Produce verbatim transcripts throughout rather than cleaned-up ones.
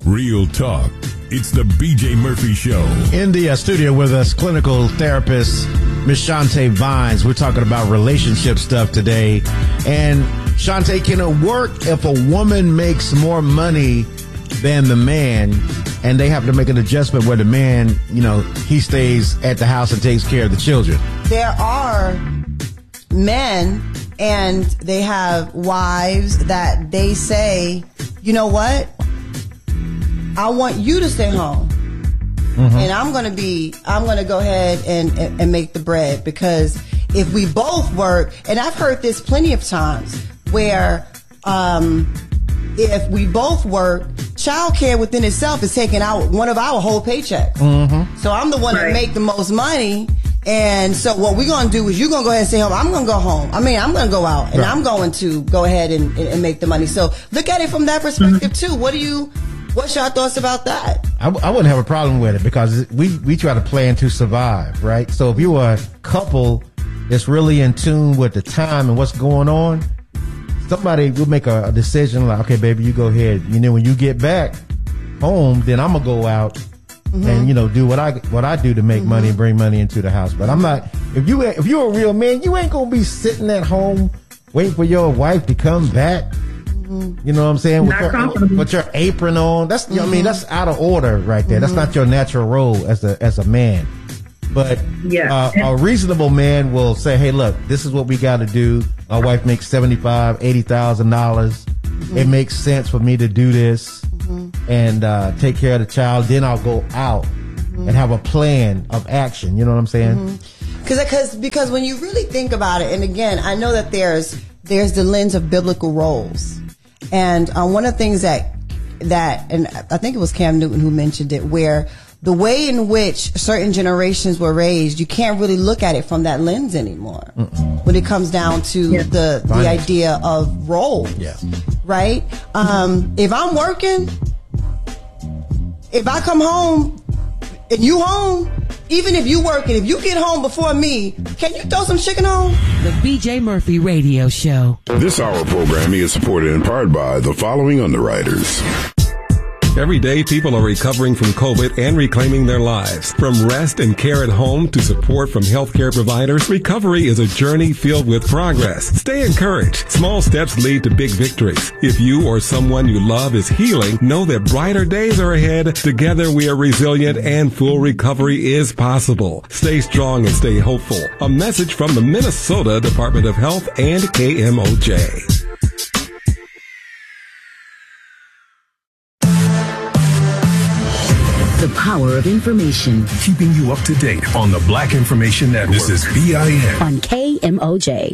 Real talk. It's the B J Murphy Show. In the uh, studio with us, clinical therapist Miss Shantae Vines. We're talking about relationship stuff today. And Shantae, can it work if a woman makes more money than the man and they have to make an adjustment where the man, you know, he stays at the house and takes care of the children? There are men and they have wives that they say, you know what? I want you to stay home. Mm-hmm. And I'm going to be, I'm going to go ahead and, and, and make the bread, because if we both work, and I've heard this plenty of times where, um, if we both work, childcare within itself is taking out one of our whole paychecks. Mm-hmm. So I'm the one right. that make the most money. And so what we're going to do is you're going to go ahead and stay home. I'm going to go home. I mean, I'm going to go out and right. I'm going to go ahead and, and, and make the money. So look at it from that perspective mm-hmm. too. What do you, what's your thoughts about that? I, I wouldn't have a problem with it, because we, we try to plan to survive, right? So if you are a couple that's really in tune with the time and what's going on, somebody will make a, a decision like, okay, baby, you go ahead. You know, when you get back home, then I'm going to go out mm-hmm. and, you know, do what I what I do to make mm-hmm. money and bring money into the house. But I'm not, if, you, if you're a real man, you ain't going to be sitting at home waiting for your wife to come back. Mm-hmm. You know what I'm saying? With your, with your apron on. That's, you know what I mean, that's out of order right there. Mm-hmm. That's not your natural role as a as a man. But yeah. uh, a reasonable man will say, hey, look, this is what we got to do. My wife makes seventy-five thousand dollars, eighty thousand dollars. Mm-hmm. It makes sense for me to do this mm-hmm. and uh, take care of the child. Then I'll go out mm-hmm. and have a plan of action. You know what I'm saying? Mm-hmm. Cause, cause, because when you really think about it, and again, I know that there's there's the lens of biblical roles. And uh, one of the things that, that, and I think it was Cam Newton who mentioned it, where the way in which certain generations were raised, you can't really look at it from that lens anymore. Mm-mm. When it comes down to yeah. the, the idea of role. Yeah. Right? Um, if I'm working, if I come home and you home, even if you working, if you get home before me, can you throw some chicken on? The B J Murphy Radio Show. This hour programming is supported in part by the following underwriters. Every day, people are recovering from COVID and reclaiming their lives. From rest and care at home to support from healthcare providers, recovery is a journey filled with progress. Stay encouraged. Small steps lead to big victories. If you or someone you love is healing, know that brighter days are ahead. Together, we are resilient and full recovery is possible. Stay strong and stay hopeful. A message from the Minnesota Department of Health and K M O J. The power of information. Keeping you up to date on the Black Information Network. This is B I N. On K M O J.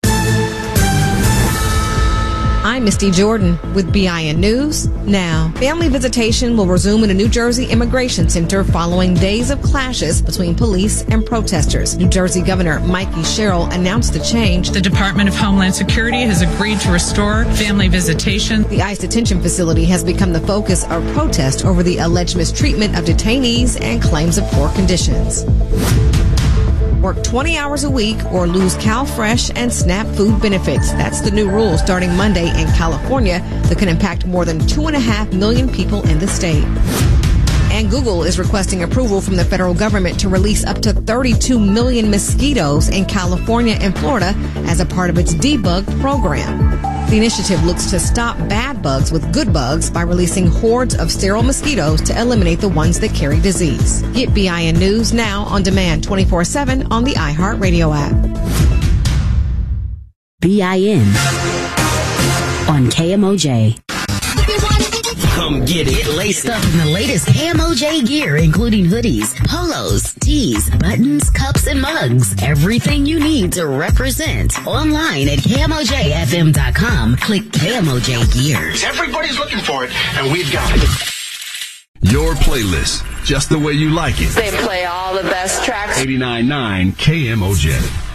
I'm Misty Jordan with B I N News Now. Family visitation will resume in a New Jersey immigration center following days of clashes between police and protesters. New Jersey Governor Mikey Sherrill announced the change. The Department of Homeland Security has agreed to restore family visitation. The ICE detention facility has become the focus of protest over the alleged mistreatment of detainees and claims of poor conditions. Work twenty hours a week or lose CalFresh and SNAP food benefits. That's the new rule starting Monday in California that can impact more than two and a half million people in the state. And Google is requesting approval from the federal government to release up to thirty-two million mosquitoes in California and Florida as a part of its debug program. The initiative looks to stop bad bugs with good bugs by releasing hordes of sterile mosquitoes to eliminate the ones that carry disease. Get B I N News Now on demand twenty-four seven on the iHeartRadio app. B I N on K M O J. Come get it. Get laced up in the latest K M O J gear, including hoodies, polos, tees, buttons, cups, and mugs. Everything you need to represent. Online at K M O J F M dot com. Click K M O J Gear. Everybody's looking for it, and we've got it. Your playlist, just the way you like it. They play all the best tracks. eighty-nine point nine K M O J.